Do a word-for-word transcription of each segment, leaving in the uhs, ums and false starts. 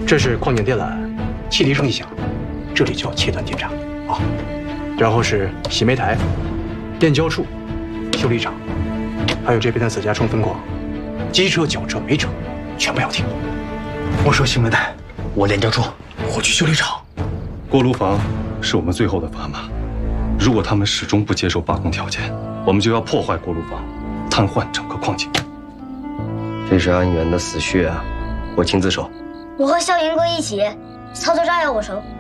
这是矿井电缆，汽笛声一响，这里就要切断电闸啊。然后是洗煤台、电胶处、修理厂，还有这边的子家冲分矿，机车、脚车、煤车，全部要停。 我说洗煤台，我电胶处，我去修理厂。 锅炉房是我们最后的砝码，如果他们始终不接受罢工条件，我们就要破坏锅炉房，瘫痪整个矿井。 这是安源的死穴啊，我亲自守。 我和肖云哥一起，操作炸药我熟。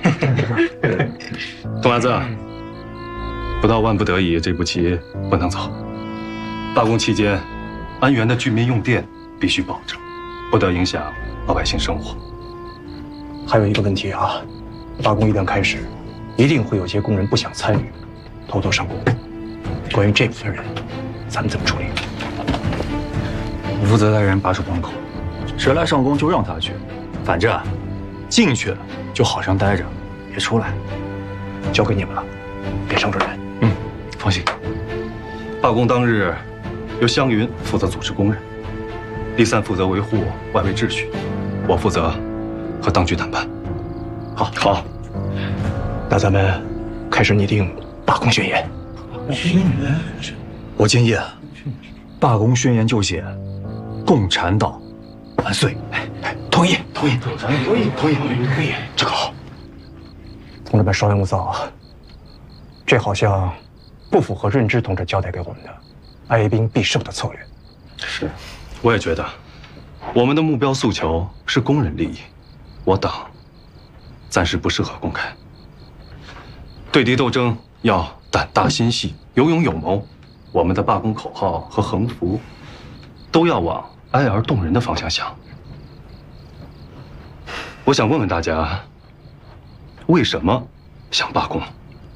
东娃子，不到万不得已，这步棋不能走。罢工期间，安源的居民用电必须保证，不得影响老百姓生活。 还有一个问题啊，罢工一旦开始，一定会有些工人不想参与，偷偷上工。关于这部分人，咱们怎么处理？ 我负责带人把守关口，谁来上工就让他去，反正进去就好生待着，别出来。 交给你们了，别伤着人。 嗯，放心。 罢工当日，由湘云负责组织工人，李三负责维护外围秩序，我负责和当局谈判。 好，好，那咱们开始拟定罢工宣言。 宣言，我建议啊，罢工宣言就写“共产党万岁”。同意，同意，同意，同意，同意，同意。 这个好。同志们稍安勿躁啊，这好像不符合润之同志交代给我们的哀兵必胜的策略。 是，我也觉得，我们的目标诉求是工人利益，我党暂时不适合公开。对敌斗争要胆大心细，有勇有谋。我们的罢工口号和横幅都要往哀而动人的方向想。我想问问大家，为什么想罢工？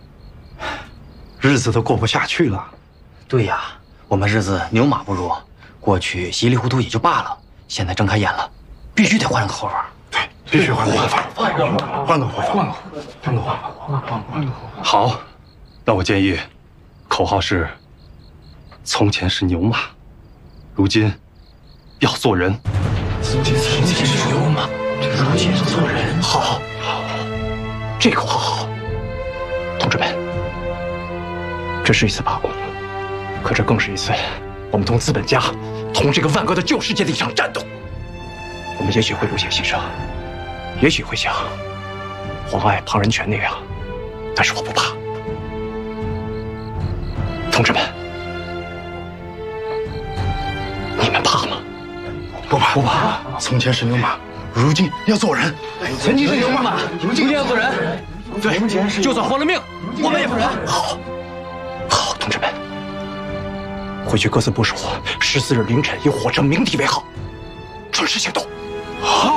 日子都过不下去了。 对呀，我们日子牛马不如，过去稀里糊涂也就罢了，现在睁开眼了，必须得换个口法。 对，必须换个方法，换个方法，换个方法，换个换个方法，换个换个好，那我建议，口号是：从前是牛马，如今要做人。 从前是牛马，如今要做人。 好，好，这口号好。同志们，这是一次罢工，可这更是一次我们同资本家、同这个万恶的旧世界的一场战斗。我们也许会有些牺牲，也许会像妨碍旁人权那样，但是我不怕。同志们，你们怕吗？ 不怕，不怕。从前是牛马，如今要做人。 曾经是牛马，如今要做人。 对， 就算活了命，我们也不仁。 好，好，同志们，回去各自部署，十四日凌晨以火车鸣笛为号，准时行动。好。